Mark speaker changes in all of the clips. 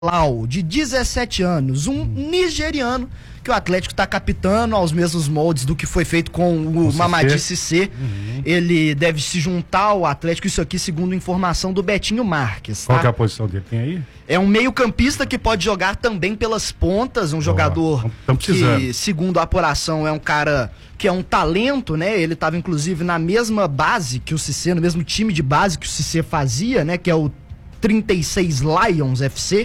Speaker 1: Lau, de 17 anos, um nigeriano que o Atlético está captando aos mesmos moldes do que foi feito com o Mamadi Cissé. Ele deve se juntar ao Atlético, isso aqui segundo informação do Betinho Marques. Tá?
Speaker 2: Qual que é a posição dele? Tem aí?
Speaker 1: É um meio-campista que pode jogar também pelas pontas, um jogador que, segundo a apuração, é um cara que é um talento, né? Ele estava inclusive na mesma base que o Cissé, no mesmo time de base que o Cissé fazia, né? Que é o 36 Lions FC.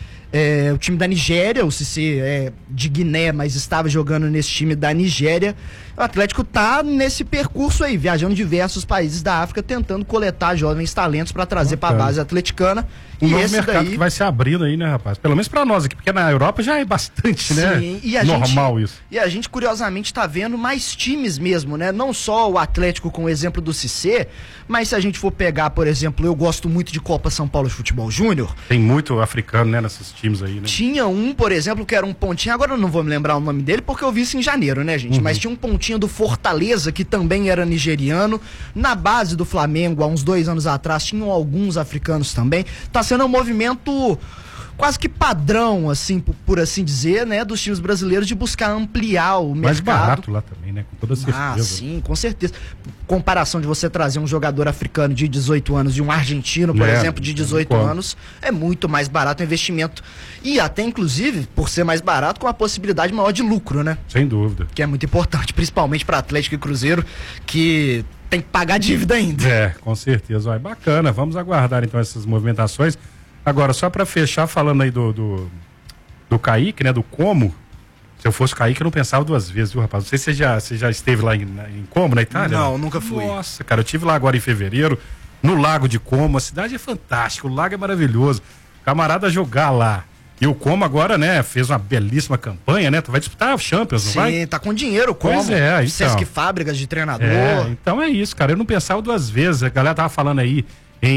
Speaker 1: O time da Nigéria, o Cissé é de Guiné, mas estava jogando nesse time da Nigéria. O Atlético tá nesse percurso aí, viajando em diversos países da África, tentando coletar jovens talentos para trazer para a base atleticana.
Speaker 2: Um novo mercado que vai se abrindo aí, né, rapaz? Pelo menos para nós aqui, porque na Europa já é bastante, né?
Speaker 1: E
Speaker 2: normal isso.
Speaker 1: E a gente, curiosamente, tá vendo mais times mesmo, né? Não só o Atlético com o exemplo do Cissé, mas se a gente for pegar, por exemplo, eu gosto muito de Copa São Paulo de Futebol Júnior.
Speaker 2: Tem muito africano, né, nesses times aí, né?
Speaker 1: Tinha um, por exemplo, que era um pontinho, agora eu não vou me lembrar o nome dele, porque eu vi isso em janeiro, né, gente? Mas tinha um pontinho do Fortaleza, que também era nigeriano. Na base do Flamengo, há uns 2 anos atrás, tinham alguns africanos também. Tá sendo um movimento quase que padrão, assim, por assim dizer, né, dos times brasileiros de buscar ampliar o mercado.
Speaker 2: Mais barato lá também, né, com toda certeza.
Speaker 1: Ah, sim, com certeza. Comparação de você trazer um jogador africano de 18 anos e um argentino, por exemplo, de 18 anos, é muito mais barato o investimento. E até, inclusive, por ser mais barato, com a possibilidade maior de lucro, né?
Speaker 2: Sem dúvida.
Speaker 1: Que é muito importante, principalmente para Atlético e Cruzeiro, que tem que pagar dívida ainda.
Speaker 2: Com certeza. Vai, bacana, vamos aguardar então essas movimentações. Agora, só para fechar, falando aí do Kaique, né, do Como, se eu fosse Kaique eu não pensava 2 vezes, viu, rapaz? Não sei se você já esteve lá em Como, na Itália?
Speaker 1: Não, nunca fui.
Speaker 2: Nossa, cara, eu estive lá agora em fevereiro, no Lago de Como, a cidade é fantástica, o lago é maravilhoso, camarada jogar lá. E o Como agora, né, fez uma belíssima campanha, né? Tu vai disputar o Champions, não vai?
Speaker 1: Sim, tá com dinheiro, Como.
Speaker 2: Pois é, então.
Speaker 1: Sesc Fábricas de treinador.
Speaker 2: Então é isso, cara, eu não pensava 2 vezes, a galera tava falando aí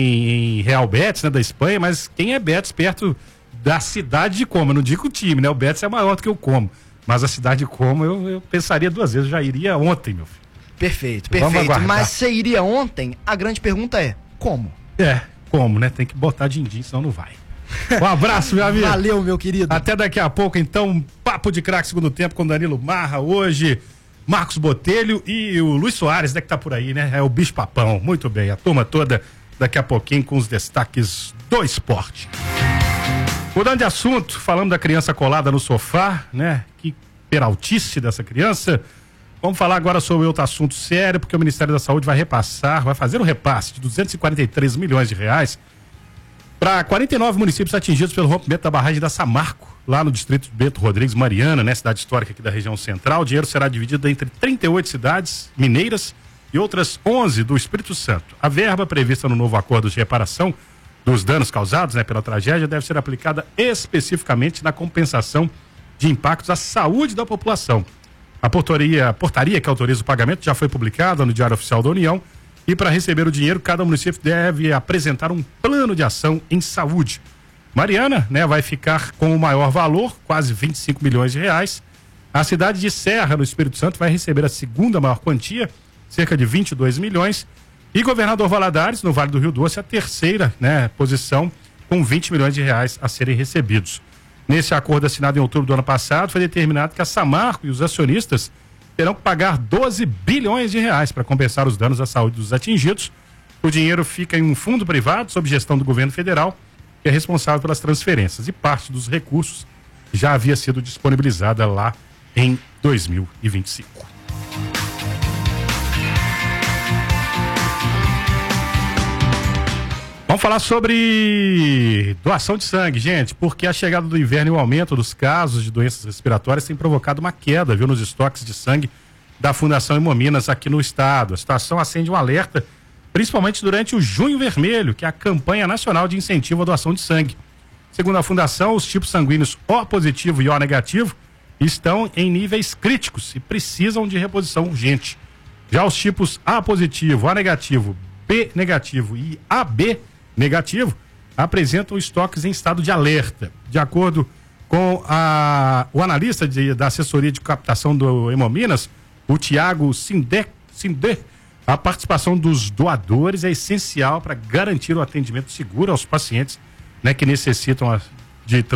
Speaker 2: em Real Betis, né, da Espanha, mas quem é Betis perto da cidade de Como? Eu não digo o time, né? O Betis é maior do que o Como, mas a cidade de Como eu pensaria 2 vezes, eu já iria ontem, meu filho.
Speaker 1: Perfeito. Mas você iria ontem? A grande pergunta é, como?
Speaker 2: Como, né? Tem que botar din-din, senão não vai. Um abraço, meu amigo.
Speaker 1: Valeu, meu querido.
Speaker 2: Até daqui a pouco, então, Papo de Craque segundo tempo com Danilo Marra, hoje Marcos Botelho e o Luiz Soares, né, que tá por aí, né? É o bicho papão. Muito bem, a turma toda daqui a pouquinho com os destaques do esporte. Mudando de assunto, falando da criança colada no sofá, né? Que peraltice dessa criança. Vamos falar agora sobre outro assunto sério, porque o Ministério da Saúde vai fazer um repasse de 243 milhões de reais para 49 municípios atingidos pelo rompimento da barragem da Samarco, lá no distrito de Bento Rodrigues, Mariana, né? Cidade histórica aqui da região central. O dinheiro será dividido entre 38 cidades mineiras e outras 11 do Espírito Santo. A verba prevista no novo acordo de reparação dos danos causados, né, pela tragédia deve ser aplicada especificamente na compensação de impactos à saúde da população. A portaria que autoriza o pagamento já foi publicada no Diário Oficial da União e para receber o dinheiro, cada município deve apresentar um plano de ação em saúde. Mariana, né, vai ficar com o maior valor, quase 25 milhões de reais. A cidade de Serra, no Espírito Santo, vai receber a segunda maior quantia, cerca de 22 milhões. E Governador Valadares, no Vale do Rio Doce, a terceira, né, posição, com 20 milhões de reais a serem recebidos. Nesse acordo assinado em outubro do ano passado, foi determinado que a Samarco e os acionistas terão que pagar 12 bilhões de reais para compensar os danos à saúde dos atingidos. O dinheiro fica em um fundo privado, sob gestão do governo federal, que é responsável pelas transferências. E parte dos recursos já havia sido disponibilizada lá em 2025. Vamos falar sobre doação de sangue, gente, porque a chegada do inverno e o aumento dos casos de doenças respiratórias tem provocado uma queda, viu, nos estoques de sangue da Fundação Hemominas aqui no estado. A situação acende um alerta, principalmente durante o Junho Vermelho, que é a campanha nacional de incentivo à doação de sangue. Segundo a Fundação, os tipos sanguíneos O positivo e O negativo estão em níveis críticos e precisam de reposição urgente. Já os tipos A positivo, A negativo, B negativo e AB negativo apresentam estoques em estado de alerta. De acordo com o analista da assessoria de captação do Hemominas, o Tiago Sindé, a participação dos doadores é essencial para garantir o atendimento seguro aos pacientes, né, que necessitam de